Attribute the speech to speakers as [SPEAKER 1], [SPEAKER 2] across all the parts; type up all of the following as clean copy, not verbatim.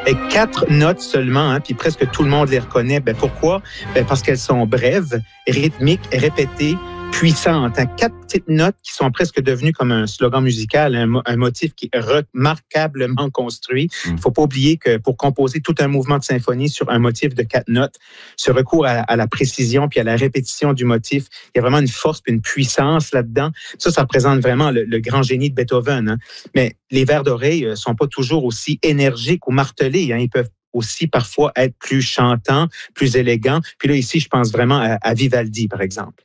[SPEAKER 1] Et 4 notes seulement, hein, puis presque tout le monde les reconnaît. Ben, pourquoi? Ben, parce qu'elles sont brèves, rythmiques, répétées, puissantes. Hein. 4 petites notes qui sont presque devenues comme un slogan musical, un motif qui est remarquablement construit. Il ne faut pas oublier que pour composer tout un mouvement de symphonie sur un motif de 4 notes, ce recours à la précision puis à la répétition du motif, il y a vraiment une force puis une puissance là-dedans. Ça représente vraiment le grand génie de Beethoven. Hein. Mais les vers d'oreille ne sont pas toujours aussi énergiques ou martelés. Hein. Ils peuvent aussi parfois être plus chantants, plus élégants. Puis là, ici, je pense vraiment à Vivaldi, par exemple.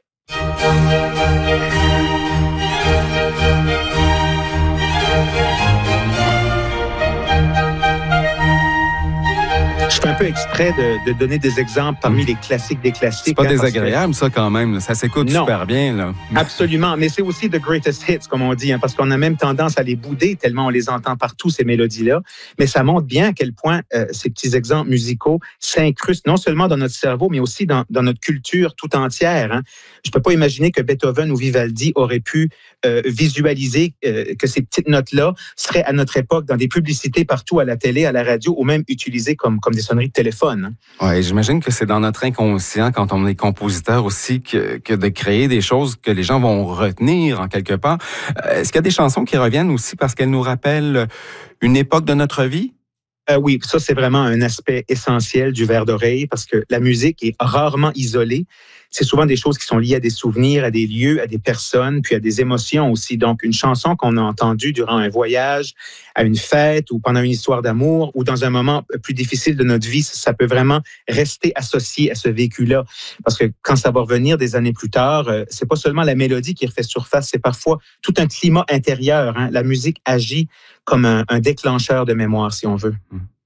[SPEAKER 1] Je fais un peu exprès de donner des exemples parmi les classiques des classiques.
[SPEAKER 2] C'est pas désagréable, ça, quand même. Ça s'écoute super bien. Là.
[SPEAKER 1] Absolument. Mais c'est aussi the greatest hits, comme on dit, hein, parce qu'on a même tendance à les bouder tellement on les entend partout, ces mélodies-là. Mais ça montre bien à quel point ces petits exemples musicaux s'incrustent non seulement dans notre cerveau, mais aussi dans notre culture tout entière. Hein. Je peux pas imaginer que Beethoven ou Vivaldi auraient pu visualiser que ces petites notes-là seraient à notre époque dans des publicités partout à la télé, à la radio, ou même utilisées comme des sonneries de téléphone. Hein.
[SPEAKER 2] Oui, j'imagine que c'est dans notre inconscient, quand on est compositeur aussi, que de créer des choses que les gens vont retenir en quelque part. Est-ce qu'il y a des chansons qui reviennent aussi parce qu'elles nous rappellent une époque de notre vie?
[SPEAKER 1] Oui, ça, c'est vraiment un aspect essentiel du vers d'oreille parce que la musique est rarement isolée. C'est souvent des choses qui sont liées à des souvenirs, à des lieux, à des personnes, puis à des émotions aussi. Donc, une chanson qu'on a entendue durant un voyage, à une fête ou pendant une histoire d'amour ou dans un moment plus difficile de notre vie, ça peut vraiment rester associé à ce vécu-là. Parce que quand ça va revenir des années plus tard, c'est pas seulement la mélodie qui refait surface, c'est parfois tout un climat intérieur. Hein. La musique agit comme un déclencheur de mémoire, si on veut.